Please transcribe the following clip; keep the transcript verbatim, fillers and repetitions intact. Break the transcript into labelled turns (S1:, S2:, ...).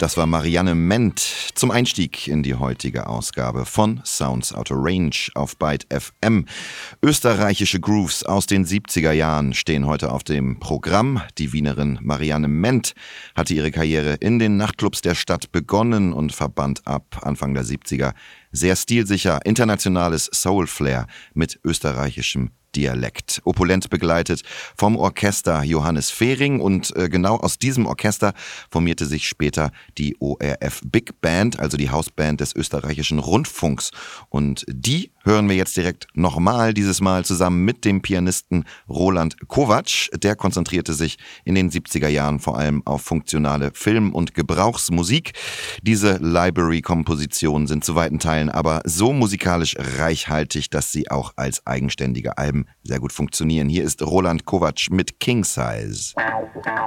S1: Das war Marianne Ment zum Einstieg in die heutige Ausgabe von Sounds Out of Range auf Byte F M. Österreichische Grooves aus den siebziger Jahren stehen heute auf dem Programm. Die Wienerin Marianne Ment hatte ihre Karriere in den Nachtclubs der Stadt begonnen und verband ab Anfang der siebziger sehr stilsicher internationales Soul-Flair mit österreichischem Dialekt. Opulent begleitet vom Orchester Johannes Fehring, und äh, genau aus diesem Orchester formierte sich später die O R F Big Band, also die Hausband des österreichischen Rundfunks. Und die hören wir jetzt direkt nochmal, dieses Mal zusammen mit dem Pianisten Roland Kovacs. Der konzentrierte sich in den siebziger Jahren vor allem auf funktionale Film- und Gebrauchsmusik. Diese Library-Kompositionen sind zu weiten Teilen aber so musikalisch reichhaltig, dass sie auch als eigenständige Alben sehr gut funktionieren. Hier ist Roland Kovacs mit King Size.